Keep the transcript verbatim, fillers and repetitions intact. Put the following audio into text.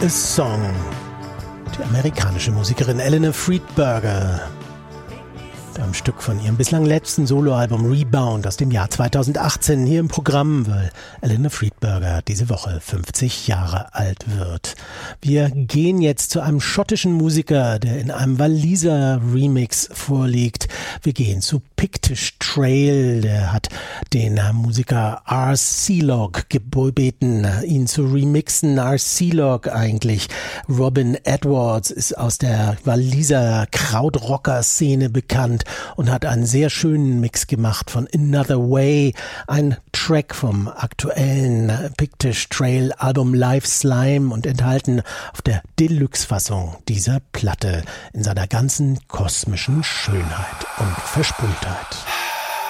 a Song. Die amerikanische Musikerin Eleanor Friedberger. Am Stück von ihrem bislang letzten Soloalbum Rebound aus dem Jahr zweitausendachtzehn hier im Programm, weil Eleanor Friedberger diese Woche fünfzig Jahre alt wird. Wir gehen jetzt zu einem schottischen Musiker, der in einem Waliser Remix vorliegt. Wir gehen zu Pictish Trail, der hat den Musiker R. Sealog gebeten, ihn zu remixen. R. Sealog eigentlich. Robin Edwards ist aus der Waliser Krautrocker-Szene bekannt und hat einen sehr schönen Mix gemacht von Another Way, ein Track vom aktuellen Pictish Trail Album Live Slime und enthalten auf der Deluxe-Fassung dieser Platte in seiner ganzen kosmischen Schönheit und Verspultheit.